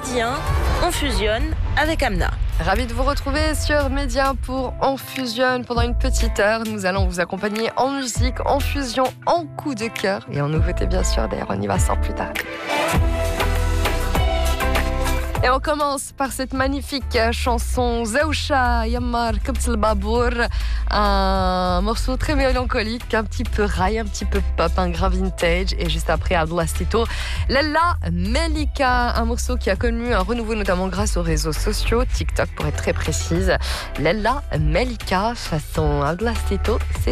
Média, on fusionne avec Amna. Ravi de vous retrouver sur Média pour On Fusionne. Pendant une petite heure, nous allons vous accompagner en musique, en fusion, en coup de cœur et en nouveauté bien sûr. D'ailleurs, on y va sans plus tarder. Et on commence par cette magnifique chanson Zaoucha Yammar Kabtel Babour, un morceau très mélancolique, un petit peu rail, un petit peu pop, un grand vintage. Et juste après, Abdullah Stito, Lella Melika, un morceau qui a connu un renouveau notamment grâce aux réseaux sociaux, TikTok pour être très précise. Lella Melika, façon Abdullah Stito, c'est